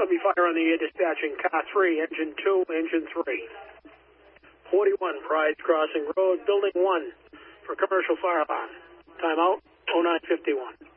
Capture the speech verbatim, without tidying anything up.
Army Fire on the air dispatching car three, engine two, engine three. forty-one Pride Crossing Road, building one for commercial fire alarm. Timeout, oh nine fifty-one.